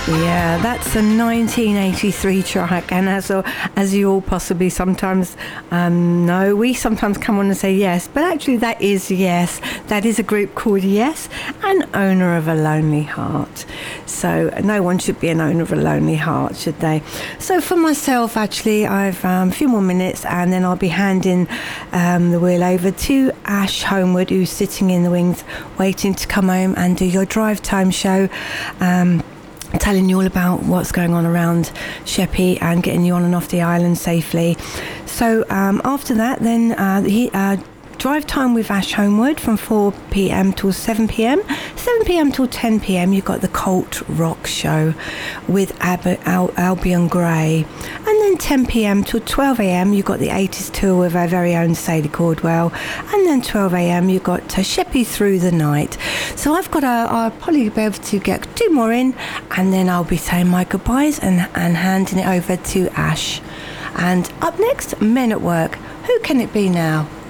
Yeah, that's a 1983 track, and as you all possibly sometimes know, we sometimes come on and say Yes, but actually that is Yes. That is a group called Yes, and Owner of a Lonely Heart. So no one should be an owner of a lonely heart, should they? So for myself, actually, I've a few more minutes, and then I'll be handing the wheel over to Ash Homewood, who's sitting in the wings, waiting to come home and do your drive time show. Telling you all about what's going on around Sheppey and getting you on and off the island safely. So after that, then drive time with Ash Homewood from 4 p.m. till 7 p.m. 7 p.m. till 10 p.m. you've got the Cult Rock Show with Albion Gray. And then 10 p.m. till 12 a.m. you've got the 80s tour with our very own Sadie Cordwell. And then 12 a.m. you've got Sheppey Through the Night. So I've got I'll probably be able to get 2 more in, and then I'll be saying my goodbyes and handing it over to Ash. And up next, Men at Work. Who can it be now?